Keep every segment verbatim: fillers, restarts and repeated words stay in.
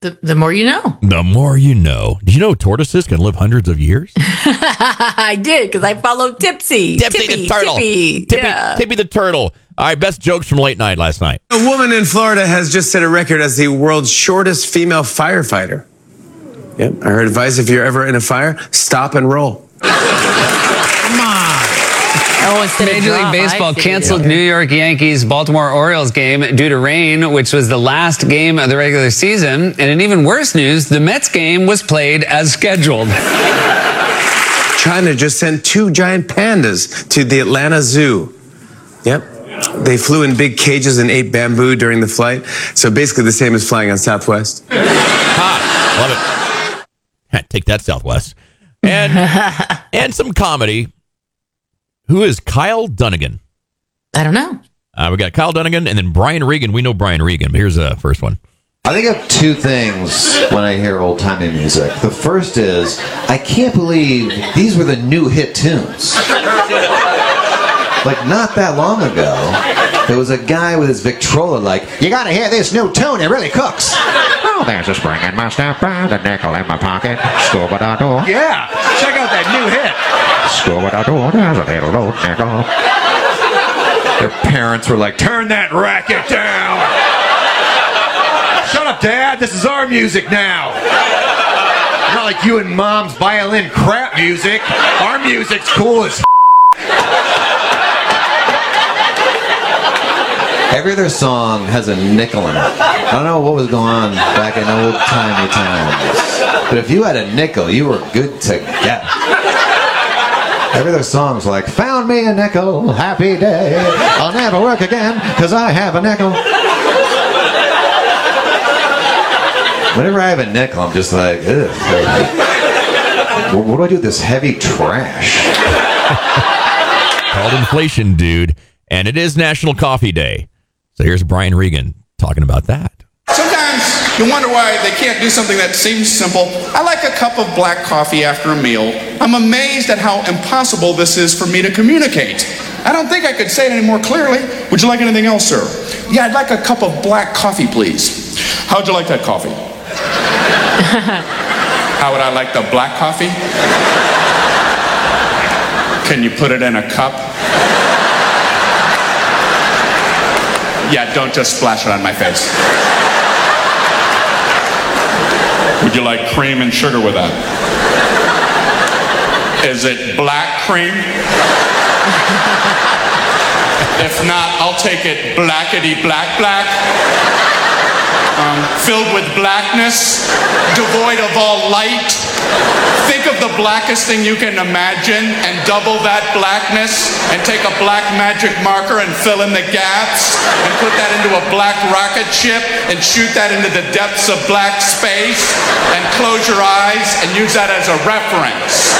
The, the more you know. The more you know. Did you know tortoises can live hundreds of years? I did, because I followed Tipsy. Tipsy Tippy, the turtle. Tippy. Tippy, Yeah. Tippy the turtle. All right, best jokes from late night last night. A woman in Florida has just set a record as the world's shortest female firefighter. Yep, I heard advice, if you're ever in a fire, stop and roll. Oh, instead of Major League drop, Baseball I see. canceled New York Yankees Baltimore Orioles game due to rain, which was the last game of the regular season. And in even worse news, the Mets game was played as scheduled. China just sent two giant pandas to the Atlanta Zoo. Yep. They flew in big cages and ate bamboo during the flight. So basically the same as flying on Southwest. Ha! Love it. Take that, Southwest. And and some comedy. Who is Kyle Dunnigan? I don't know. Uh, we got Kyle Dunnigan and then Brian Regan. We know Brian Regan, but here's the first one. I think of two things when I hear old-timey music. The first is, I can't believe these were the new hit tunes. Like, not that long ago, there was a guy with his Victrola like, you gotta hear this new tune, it really cooks. Oh, there's a spring in my step, and a nickel in my pocket. Scuba-da-doo. Yeah, check out that new hit. Scuba-da-doo, there's a little old nickel. Their parents were like, turn that racket down. Shut up, Dad, this is our music now. Not like you and Mom's violin crap music. Our music's cool as f***. Every other song has a nickel in it. I don't know what was going on back in old-timey times. But if you had a nickel, you were good to get. Every other song's like, found me a nickel, happy day. I'll never work again, because I have a nickel. Whenever I have a nickel, I'm just like, ugh. What, what do I do with this heavy trash? Called inflation, dude. And it is National Coffee Day. So here's Brian Regan talking about that. Sometimes you wonder why they can't do something that seems simple. I like a cup of black coffee after a meal. I'm amazed at how impossible this is for me to communicate. I don't think I could say it any more clearly. Would you like anything else, sir? Yeah, I'd like a cup of black coffee, please. How'd you like that coffee? How would I like the black coffee? Can you put it in a cup? Yeah, don't just splash it on my face. Would you like cream and sugar with that? Is it black cream? If not, I'll take it blackety black black. Um, filled with blackness, devoid of all light. Think of the blackest thing you can imagine and double that blackness and take a black magic marker and fill in the gaps and put that into a black rocket ship and shoot that into the depths of black space and close your eyes and use that as a reference.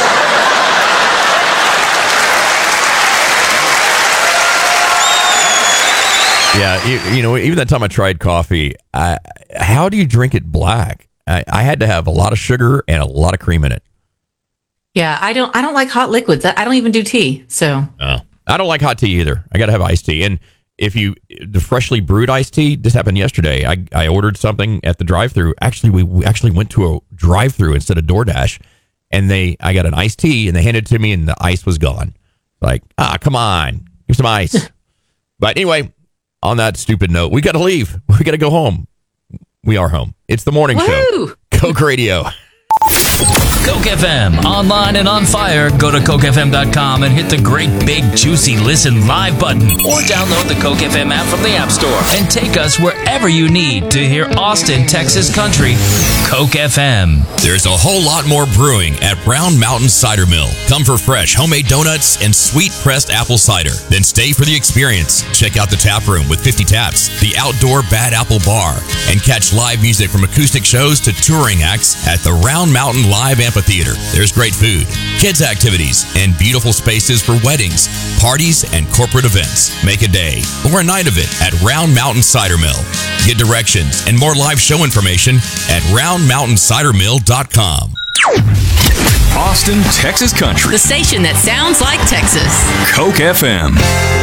Yeah, you, you know, even that time I tried coffee, I, how do you drink it black? I, I had to have a lot of sugar and a lot of cream in it. Yeah, I don't. I don't like hot liquids. I don't even do tea. So Oh. I don't like hot tea either. I got to have iced tea. And if you, the freshly brewed iced tea, this happened yesterday. I, I ordered something at the drive-thru. Actually, we, we actually went to a drive-thru instead of DoorDash, and they, I got an iced tea, and they handed it to me, and the ice was gone. Like, ah, come on, give some ice. But anyway, on that stupid note, we got to leave. We got to go home. We are home. It's the morning Woo! show. Coke Radio. Coke F M, online and on fire. Go to coke f m dot com and hit the great big juicy listen live button, or download the Coke F M app from the App Store and take us wherever you need to hear Austin, Texas country. Coke F M. There's a whole lot more brewing at Brown Mountain Cider Mill. Come for fresh homemade donuts and sweet pressed apple cider. Then stay for the experience. Check out the tap room with fifty taps, the outdoor Bad Apple Bar, and catch live music from acoustic shows to touring acts at the Round Mountain Live Amphitheater. There's great food, kids activities, and beautiful spaces for weddings, parties, and corporate events. Make a day or a night of it at Round Mountain Cider Mill. Get directions and more live show information at round mountain cider mill dot com. Austin, Texas country. The station that sounds like Texas. Coke F M.